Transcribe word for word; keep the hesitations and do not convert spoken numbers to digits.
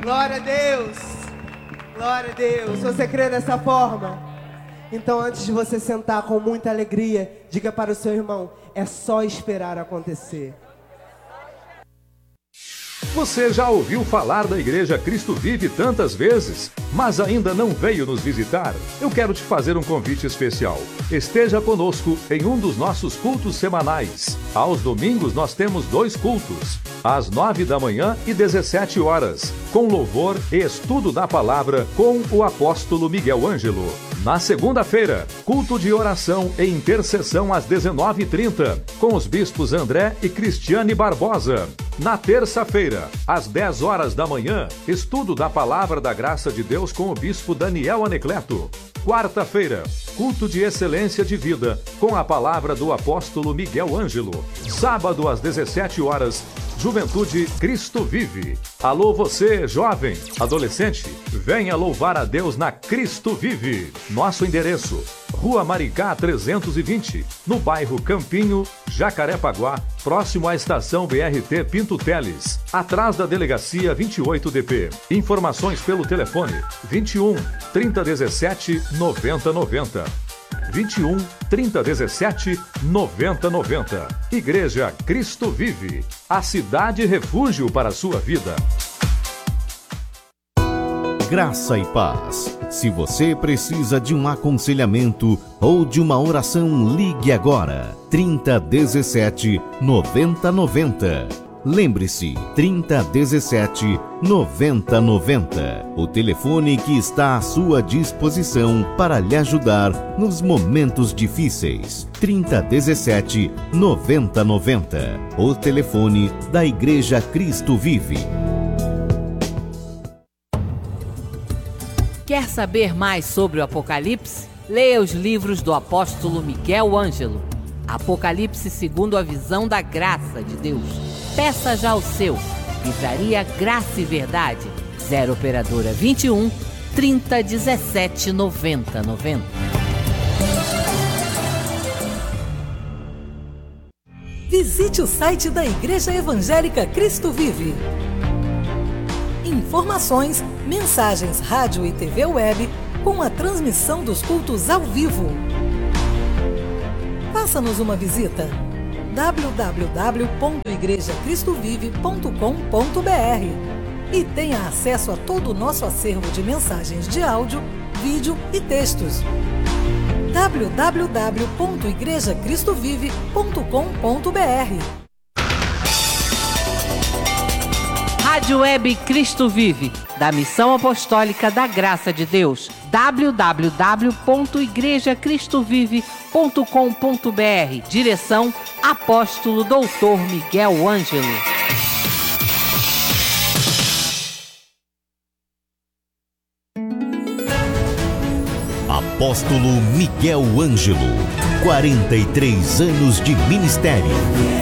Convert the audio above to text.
Glória a Deus. Glória a Deus. Você crê dessa forma? Então, antes de você sentar com muita alegria, diga para o seu irmão, é só esperar acontecer. Você já ouviu falar da Igreja Cristo Vive tantas vezes, mas ainda não veio nos visitar? Eu quero te fazer um convite especial. Esteja conosco em um dos nossos cultos semanais. Aos domingos nós temos dois cultos, às nove da manhã e dezessete horas, com louvor e estudo da palavra com o apóstolo Miguel Ângelo. Na segunda-feira, culto de oração e intercessão às dezenove e trinta, com os bispos André e Cristiane Barbosa. Na terça-feira, às dez horas da manhã, estudo da Palavra da Graça de Deus com o bispo Daniel Anecleto. Quarta-feira, culto de excelência de vida, com a palavra do apóstolo Miguel Ângelo. Sábado, às dezessete horas, Juventude Cristo Vive. Alô você, jovem, adolescente, venha louvar a Deus na Cristo Vive. Nosso endereço, Rua Maricá trezentos e vinte, no bairro Campinho, Jacarepaguá, próximo à estação B R T Pinto Teles, atrás da delegacia vinte e oito D P. Informações pelo telefone vinte e um, trinta, dezessete, noventa, noventa. vinte e um, trinta, dezessete, noventa, noventa. Igreja Cristo Vive, a cidade refúgio para a sua vida. Graça e paz. Se você precisa de um aconselhamento ou de uma oração, ligue agora. trinta, dezessete, noventa, noventa. Lembre-se, trinta, dezessete, noventa, noventa. O telefone que está à sua disposição para lhe ajudar nos momentos difíceis. trinta, dezessete, noventa, noventa. O telefone da Igreja Cristo Vive. Quer saber mais sobre o Apocalipse? Leia os livros do apóstolo Miguel Ângelo. Apocalipse segundo a visão da graça de Deus. Peça já o seu. Livraria Graça e Verdade. zero operadora vinte e um, trinta, dezessete, noventa, noventa. Visite o site da Igreja Evangélica Cristo Vive. Informações, mensagens, rádio e T V web com a transmissão dos cultos ao vivo. Faça-nos uma visita. w w w ponto igreja cristo vive ponto com ponto b r e tenha acesso a todo o nosso acervo de mensagens de áudio, vídeo e textos. w w w ponto igreja cristo vive ponto com ponto b r. Rádio Web Cristo Vive, da Missão Apostólica da Graça de Deus. w w w ponto igreja cristo vive ponto com ponto b r. Direção Apóstolo doutor Miguel Ângelo. Apóstolo Miguel Ângelo, quarenta e três anos de ministério.